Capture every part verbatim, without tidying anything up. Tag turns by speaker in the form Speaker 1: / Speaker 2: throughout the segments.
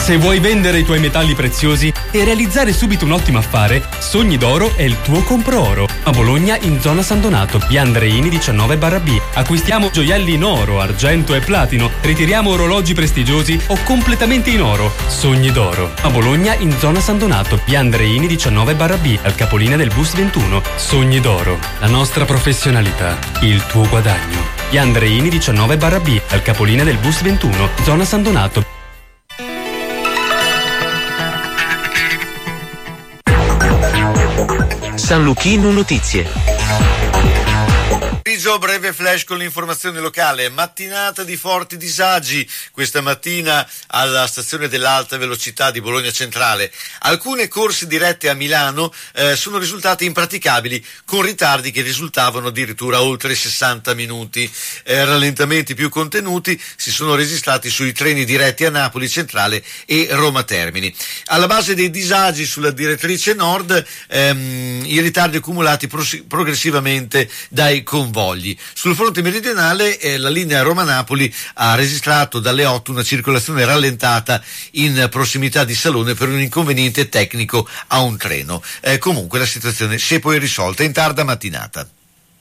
Speaker 1: Se vuoi vendere i tuoi metalli preziosi e realizzare subito un ottimo affare, Sogni d'Oro è il tuo compro oro. A Bologna, in zona San Donato, via Andreini diciannove barra B. Acquistiamo gioielli in oro, argento e platino. Ritiriamo orologi prestigiosi o completamente in oro. Sogni d'Oro. A Bologna, in zona San Donato, via Andreini diciannove barra B, al capolinea del bus ventuno. Sogni d'Oro. La nostra professionalità, il tuo guadagno. Via Andreini diciannove barra B, al capolinea del bus ventuno, zona San Donato.
Speaker 2: San Luchino Notizie.
Speaker 3: Breve flash con l'informazione locale. Mattinata di forti disagi questa mattina alla stazione dell'alta velocità di Bologna Centrale. Alcune corse dirette a Milano eh, sono risultate impraticabili, con ritardi che risultavano addirittura oltre sessanta minuti. Eh, rallentamenti più contenuti si sono registrati sui treni diretti a Napoli Centrale e Roma Termini. Alla base dei disagi sulla direttrice nord ehm, i ritardi accumulati pros- progressivamente dai convogli. Sul fronte meridionale eh, la linea Roma-Napoli ha registrato dalle otto una circolazione rallentata in prossimità di Salone per un inconveniente tecnico a un treno. Eh, comunque la situazione si è poi risolta in tarda mattinata.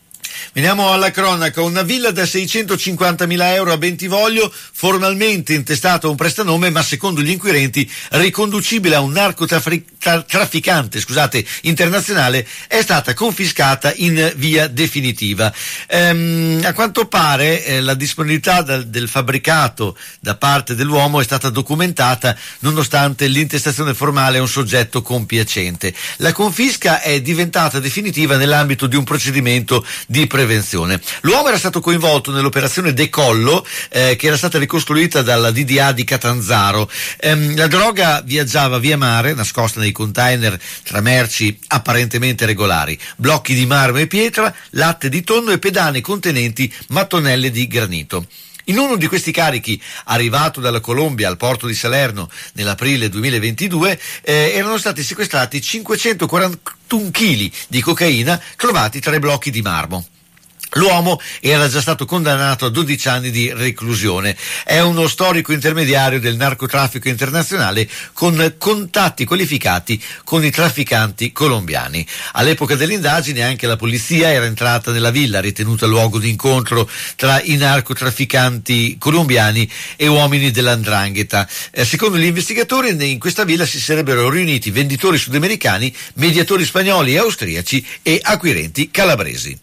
Speaker 3: Veniamo alla cronaca. Una villa da seicentocinquantamila euro a Bentivoglio, formalmente intestata a un prestanome, ma secondo gli inquirenti riconducibile a un narcotrafficante scusate, internazionale, è stata confiscata in via definitiva. Ehm, a quanto pare eh, la disponibilità del, del fabbricato da parte dell'uomo è stata documentata, nonostante l'intestazione formale è un soggetto compiacente. La confisca è diventata definitiva nell'ambito di un procedimento di prevenzione. L'uomo era stato coinvolto nell'operazione Decollo eh, che era stata ricostruita dalla D D A di Catanzaro. Ehm, la droga viaggiava via mare, nascosta nei container tra merci apparentemente regolari, blocchi di marmo e pietra, latte di tonno e pedane contenenti mattonelle di granito. In uno di questi carichi, arrivato dalla Colombia al porto di Salerno nell'aprile duemilaventidue, eh, erano stati sequestrati cinquecentoquarantuno chili di cocaina trovati tra i blocchi di marmo. L'uomo era già stato condannato a dodici anni di reclusione. È uno storico intermediario del narcotraffico internazionale con contatti qualificati con i trafficanti colombiani. All'epoca delle indagini anche la polizia era entrata nella villa, ritenuta luogo di incontro tra i narcotrafficanti colombiani e uomini dell'Andrangheta. Eh, secondo gli investigatori, in questa villa si sarebbero riuniti venditori sudamericani, mediatori spagnoli e austriaci e acquirenti calabresi.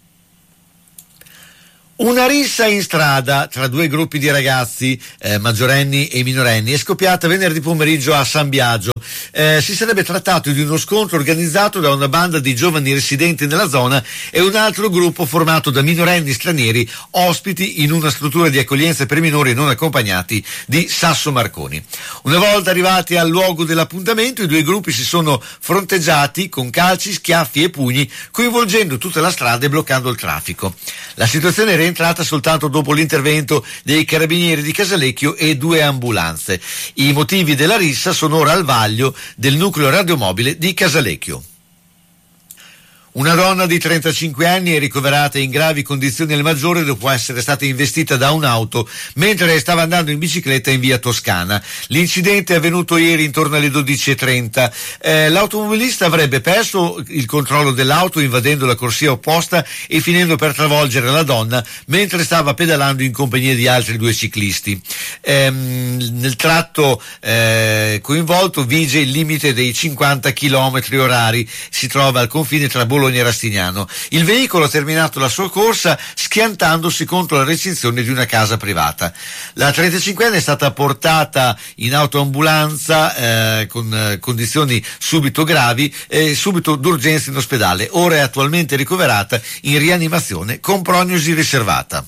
Speaker 3: Una rissa in strada tra due gruppi di ragazzi, eh, maggiorenni e minorenni, è scoppiata venerdì pomeriggio a San Biagio. Eh, si sarebbe trattato di uno scontro organizzato da una banda di giovani residenti nella zona e un altro gruppo formato da minorenni stranieri ospiti in una struttura di accoglienza per minori non accompagnati di Sasso Marconi. Una volta arrivati al luogo dell'appuntamento, i due gruppi si sono fronteggiati con calci, schiaffi e pugni, coinvolgendo tutta la strada e bloccando il traffico. La situazione era entrata soltanto dopo l'intervento dei carabinieri di Casalecchio e due ambulanze. I motivi della rissa sono ora al vaglio del nucleo radiomobile di Casalecchio. Una donna di trentacinque anni è ricoverata in gravi condizioni al Maggiore dopo essere stata investita da un'auto mentre stava andando in bicicletta in via Toscana. L'incidente è avvenuto ieri intorno alle dodici e trenta. Eh, l'automobilista avrebbe perso il controllo dell'auto invadendo la corsia opposta e finendo per travolgere la donna mentre stava pedalando in compagnia di altri due ciclisti. Eh, nel tratto eh, coinvolto vige il limite dei cinquanta chilometri orari. Si trova al confine tra Bologna e Rastignano. Il veicolo ha terminato la sua corsa schiantandosi contro la recinzione di una casa privata. La trentacinquenne è stata portata in autoambulanza eh, con eh, condizioni subito gravi e subito d'urgenza in ospedale. Ora è attualmente ricoverata in rianimazione con prognosi riservata.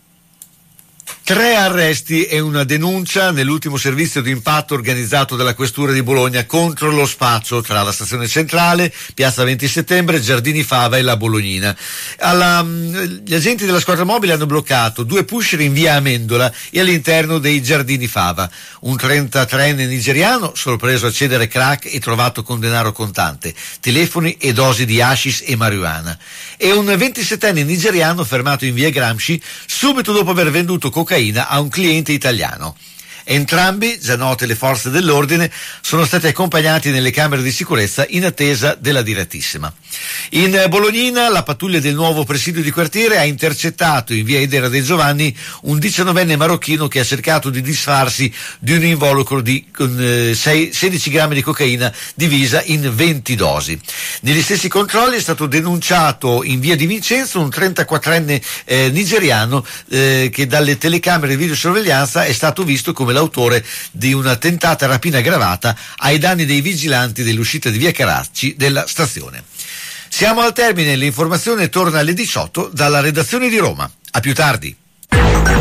Speaker 3: Tre arresti e una denuncia nell'ultimo servizio di impatto organizzato dalla Questura di Bologna contro lo spaccio tra la stazione centrale, Piazza venti settembre, Giardini Fava e la Bolognina. Alla, gli agenti della squadra mobile hanno bloccato due pusher in via Amendola e all'interno dei Giardini Fava. Un trentatreenne nigeriano sorpreso a cedere crack e trovato con denaro contante, telefoni e dosi di hashish e marijuana. E un ventisettenne nigeriano fermato in via Gramsci subito dopo aver venduto cocaina a un cliente italiano. Entrambi, già note le forze dell'ordine, sono stati accompagnati nelle camere di sicurezza in attesa della direttissima. In Bolognina la pattuglia del nuovo presidio di quartiere ha intercettato in via Edera dei Giovanni un diciannovenne marocchino che ha cercato di disfarsi di un involucro di eh, sedici grammi di cocaina divisa in venti dosi. Negli stessi controlli è stato denunciato in via di Vincenzo un trentaquattrenne eh, nigeriano eh, che dalle telecamere di videosorveglianza è stato visto come l'autore di una tentata rapina aggravata ai danni dei vigilanti dell'uscita di via Caracci della stazione. Siamo al termine, l'informazione torna alle diciotto dalla redazione di Roma. A più tardi.